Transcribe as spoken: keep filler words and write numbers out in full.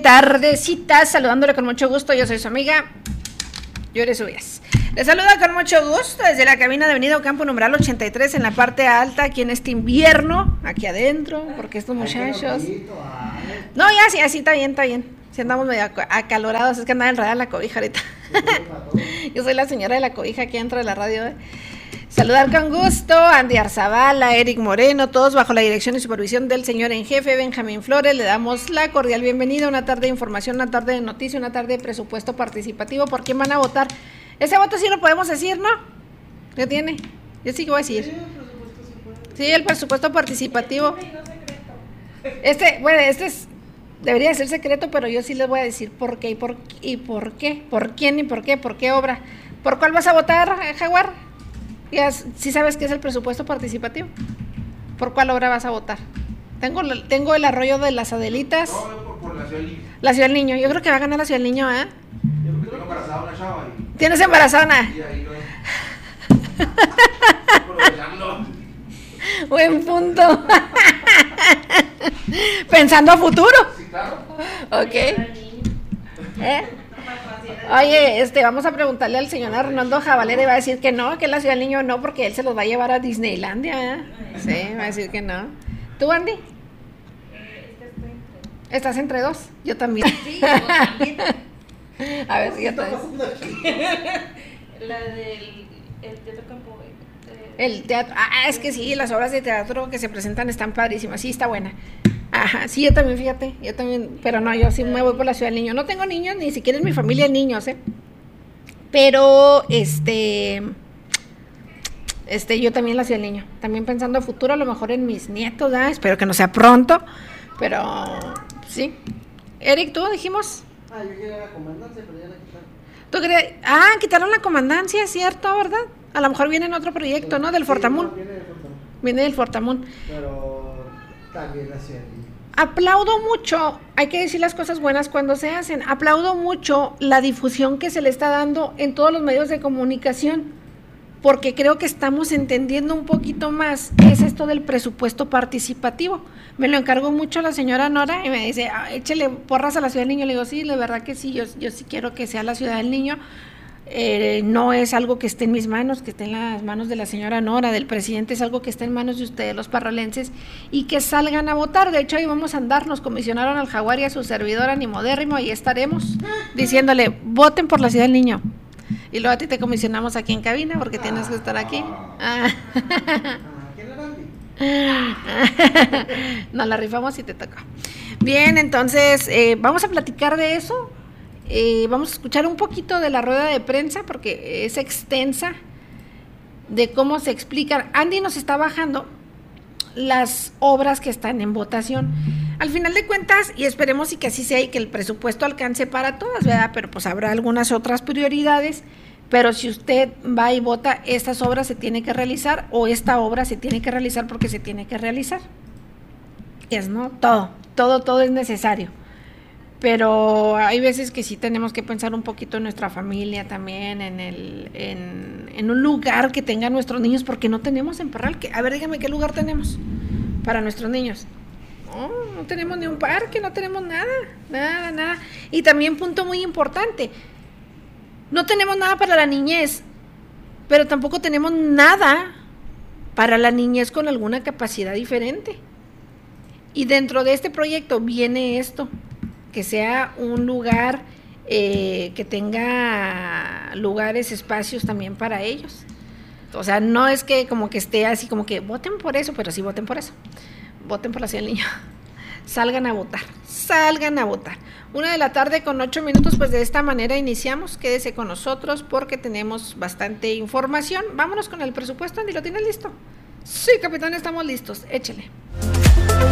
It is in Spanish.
tardecita, saludándole con mucho gusto. Yo soy su amiga Yore Subias. Les saluda con mucho gusto desde la cabina de Avenida Ocampo, numeral ochenta y tres, en la parte alta, aquí en este invierno, aquí adentro, porque estos muchachos... No, ya sí, así está bien, está bien. Si andamos medio acalorados, es que andaba enredada en la cobija ahorita. Yo soy la señora de la cobija aquí dentro de la radio. ¿eh? Saludar con gusto a Andy Arzabala, Eric Moreno, todos bajo la dirección y supervisión del señor en jefe, Benjamín Flores. Le damos la cordial bienvenida, una tarde de información, una tarde de noticia, una tarde de presupuesto participativo. ¿Por quién van a votar? Ese voto sí lo podemos decir, ¿no? ¿Qué tiene? Yo sí que voy a decir. Sí, el presupuesto participativo. Este, bueno, este es, debería de ser secreto, pero yo sí les voy a decir por qué y por, y por qué, por quién y por qué, por qué obra. ¿Por cuál vas a votar, Jaguar? Ya, ¿sí sabes qué es el presupuesto participativo? ¿Por cuál obra vas a votar? Tengo, tengo el arroyo de las Adelitas. No, por, por la Ciudad del Niño. La Ciudad del Niño. Yo creo que va a ganar la Ciudad del Niño, ¿eh? Yo creo que tengo embarazada una chava. Y... ¿Tienes embarazada? Sí, ahí lo aprovechando. Buen punto. Pensando a futuro. Sí, claro. Ok. ¿Eh? Oye, este, vamos a preguntarle al señor Arnoldo Jabalera y va a decir que no, que la Ciudad del Niño no, porque él se los va a llevar a Disneylandia, ¿eh? Sí, va a decir que no. ¿Tú, Andy? ¿Estás entre dos? Yo también. Sí, yo también. A ver, yo también. La del el Teatro Campo. El teatro, ah, es que sí, las obras de teatro que se presentan están padrísimas, sí, está buena. Ajá, sí, yo también, fíjate, yo también, pero no, yo sí me voy por la Ciudad del Niño. No tengo niños, ni siquiera en mi familia hay niños, ¿eh? Pero, este, este, yo también la Ciudad del Niño. También pensando a futuro, a lo mejor en mis nietos, ¿eh? Espero que no sea pronto, pero, sí. Eric, ¿tú dijimos? Ah, yo quería la comandancia, pero ya la quitaron. ¿Tú crees? Ah, quitaron la comandancia, ¿cierto, verdad? A lo mejor viene en otro proyecto, ¿no? Del Sí, Fortamun. no, viene del Fortamun. Viene del Fortamun. Pero también la Ciudad del Niño. Aplaudo mucho, hay que decir las cosas buenas cuando se hacen, aplaudo mucho la difusión que se le está dando en todos los medios de comunicación, porque creo que estamos entendiendo un poquito más qué es esto del presupuesto participativo. Me lo encargó mucho la señora Nora y me dice, ah, échele porras a la Ciudad del Niño. Le digo, sí, la verdad que sí, yo, yo sí quiero que sea la Ciudad del Niño. Eh, no es algo que esté en mis manos, que esté en las manos de la señora Nora, del presidente, es algo que está en manos de ustedes, los parralenses, y que salgan a votar. De hecho, ahí vamos a andar, nos comisionaron al Jaguar y a su servidora Nimodérrimo, y estaremos diciéndole, voten por la Ciudad del Niño. Y luego a ti te comisionamos aquí en cabina, porque tienes que estar aquí. Ah. ¿Quién era Andy? Nos la rifamos y te toca. Bien, entonces, eh, vamos a platicar de eso. Eh, vamos a escuchar un poquito de la rueda de prensa porque es extensa de cómo se explican. Andy nos está bajando las obras que están en votación. Al final de cuentas, y esperemos y que así sea y que el presupuesto alcance para todas, ¿verdad? Pero pues habrá algunas otras prioridades, pero si usted va y vota, estas obras se tiene que realizar o esta obra se tiene que realizar porque se tiene que realizar. Es, ¿no? Todo, todo, todo es necesario. Pero hay veces que sí tenemos que pensar un poquito en nuestra familia también, en el en, en un lugar que tengan nuestros niños, porque no tenemos en Parral. A ver, dígame, ¿qué lugar tenemos para nuestros niños? No, no tenemos ni un parque, no tenemos nada, nada, nada. Y también, punto muy importante, no tenemos nada para la niñez, pero tampoco tenemos nada para la niñez con alguna capacidad diferente. Y dentro de este proyecto viene esto, que sea un lugar eh, que tenga lugares, espacios también para ellos. O sea, no es que como que esté así como que voten por eso, pero sí voten por eso. Voten por la Ciudad del Niño. Salgan a votar, salgan a votar. Una de la tarde con ocho minutos, pues de esta manera iniciamos. Quédese con nosotros porque tenemos bastante información. Vámonos con el presupuesto, Andy, ¿lo tienes listo? Sí, capitán, estamos listos, échele.